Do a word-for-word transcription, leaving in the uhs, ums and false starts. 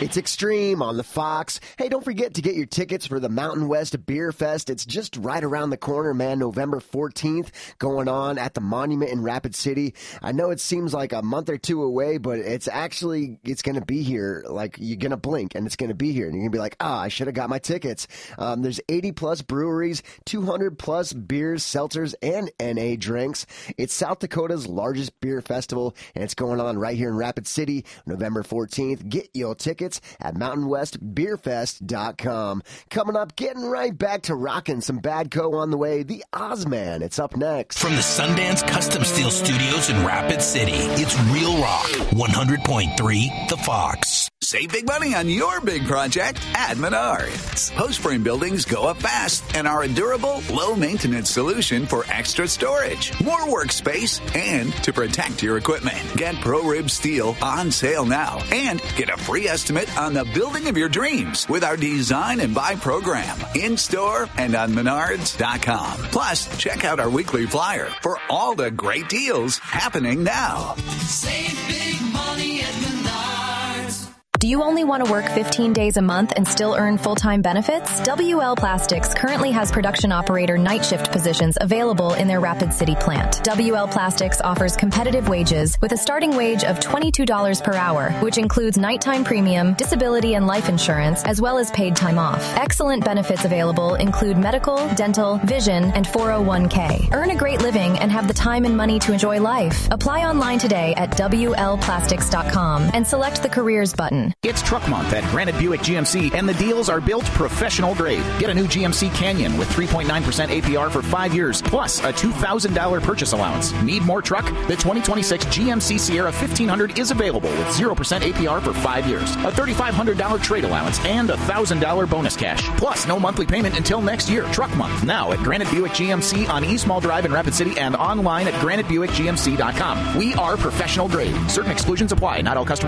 It's Extreme on the Fox. Hey, don't forget to get your tickets for the Mountain West Beer Fest. It's just right around the corner, man, November fourteenth, going on at the Monument in Rapid City. I know it seems like a month or two away, but it's actually, it's going to be here. Like, you're going to blink, and it's going to be here. And you're going to be like, ah, I should have got my tickets. Um, there's eighty-plus breweries, two hundred plus beers, seltzers, and N A drinks. It's South Dakota's largest beer festival, and it's going on right here in Rapid City, November fourteenth. Get your tickets at mountain west beer fest dot com. Coming up, getting right back to rocking some Badco on the way, the Ozman. It's up next. From the Sundance Custom Steel Studios in Rapid City, it's Real Rock, one hundred point three The Fox. Save big money on your big project at Menards. Post-frame buildings go up fast and are a durable, low-maintenance solution for extra storage, more workspace, and to protect your equipment. Get ProRib Steel on sale now and get a free estimate on the building of your dreams with our Design and Buy program in-store and on menards dot com. Plus, check out our weekly flyer for all the great deals happening now. Save big money at Menards. Do you only want to work fifteen days a month and still earn full-time benefits? W L Plastics currently has production operator night shift positions available in their Rapid City plant. W L Plastics offers competitive wages with a starting wage of twenty-two dollars per hour, which includes nighttime premium, disability and life insurance, as well as paid time off. Excellent benefits available include medical, dental, vision, and four oh one k. Earn a great living and have the time and money to enjoy life. Apply online today at W L plastics dot com and select the careers button. It's Truck Month at Granite Buick G M C, and the deals are built professional grade. Get a new G M C Canyon with three point nine percent A P R for five years, plus a two thousand dollars purchase allowance. Need more truck? The twenty twenty-six G M C Sierra fifteen hundred is available with zero percent A P R for five years, a thirty-five hundred dollars trade allowance, and a one thousand dollars bonus cash. Plus, no monthly payment until next year. Truck Month now at Granite Buick G M C on East Mall Drive in Rapid City and online at granite buick g m c dot com. We are professional grade. Certain exclusions apply. Not all customers